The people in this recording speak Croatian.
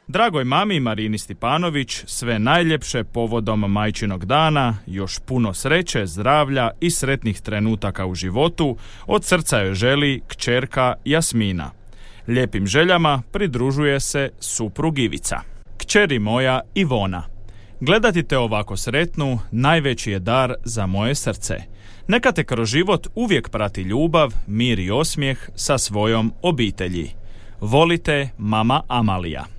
Dragoj mami Marini Stipanović sve najljepše povodom majčinog dana, još puno sreće, zdravlja i sretnih trenutaka u životu, od srca joj želi kćerka Jasmina. Lijepim željama pridružuje se suprug Ivica. Kćeri moja Ivona, gledati te ovako sretnu najveći je dar za moje srce. Neka te kroz život uvijek prati ljubav, mir i osmijeh sa svojom obitelji. Volite, mama Amalija.